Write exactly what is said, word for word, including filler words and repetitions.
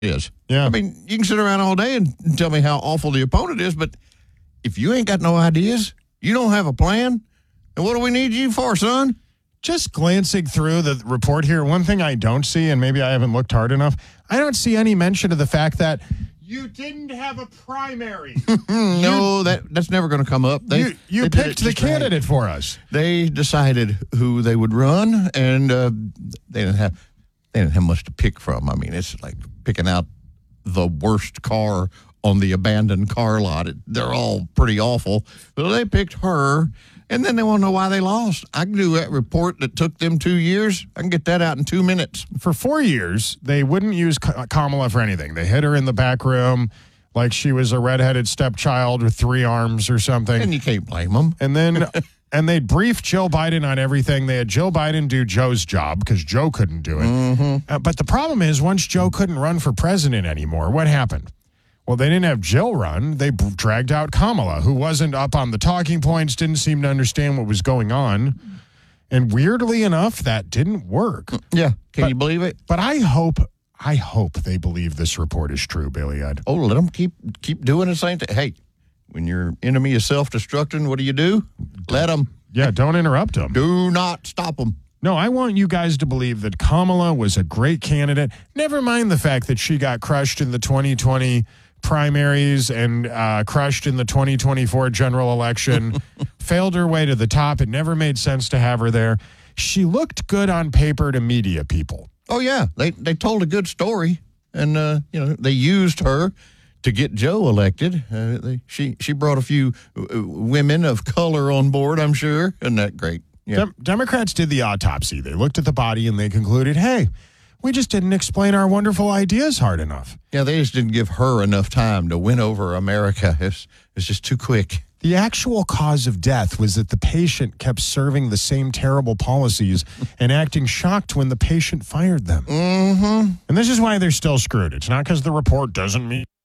is. Yeah. I mean, you can sit around all day and tell me how awful the opponent is, but if you ain't got no ideas, you don't have a plan, then what do we need you for, son? Just glancing through the report here, one thing I don't see, and maybe I haven't looked hard enough, I don't see any mention of the fact that you didn't have a primary. no, you, that that's never going to come up. They, you you they picked the candidate right. for us. They decided who they would run, and uh, they didn't have they didn't have much to pick from. I mean, it's like picking out the worst car on the abandoned car lot. It, they're all pretty awful. So they picked her, and then they want to know why they lost. I can do that report that took them two years. I can get that out in two minutes. For four years, they wouldn't use Kamala for anything. They hid her in the back room like she was a redheaded stepchild with three arms or something. And you can't blame them. And then... And they briefed Joe Biden on everything. They had Joe Biden do Joe's job because Joe couldn't do it. Mm-hmm. Uh, but the problem is, once Joe couldn't run for president anymore, what happened? Well, they didn't have Jill run. They b- dragged out Kamala, who wasn't up on the talking points, didn't seem to understand what was going on. And weirdly enough, that didn't work. Yeah. Can but, you believe it? But I hope, I hope they believe this report is true, Billy Ed. Oh, let them keep keep doing the same thing. Hey. When your enemy is self-destructing, what do you do? Let them. Yeah, don't interrupt them. Do not stop them. No, I want you guys to believe that Kamala was a great candidate. Never mind the fact that she got crushed in the twenty twenty primaries and uh, crushed in the twenty twenty-four general election, failed her way to the top. It never made sense to have her there. She looked good on paper to media people. Oh, yeah. They, they told a good story, and, uh, you know, they used her to get Joe elected. Uh, they, she she brought a few uh, women of color on board, I'm sure. Isn't that great? Yeah. Dem- Democrats did the autopsy. They looked at the body and they concluded, hey, we just didn't explain our wonderful ideas hard enough. Yeah, they just didn't give her enough time to win over America. It's, it's just too quick. The actual cause of death was that the patient kept serving the same terrible policies and acting shocked when the patient fired them. Mm-hmm. And this is why they're still screwed. It's not because the report doesn't meet